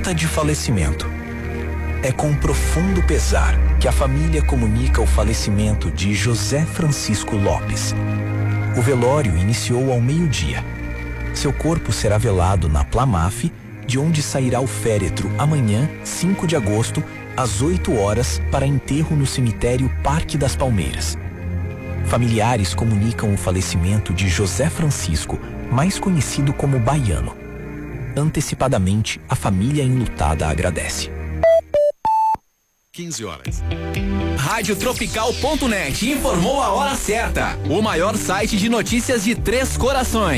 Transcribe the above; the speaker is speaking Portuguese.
nota de falecimento. É com profundo pesar que a família comunica o falecimento de José Francisco Lopes. O velório iniciou ao meio-dia. Seu corpo será velado na Plamaf, de onde sairá o féretro amanhã, 5 de agosto, às 8 horas, para enterro no cemitério Parque das Palmeiras. Familiares comunicam o falecimento de José Francisco, mais conhecido como Baiano. Antecipadamente, a família enlutada agradece. 15 horas. Radiotropical.net informou a hora certa. O maior site de notícias de Três Corações.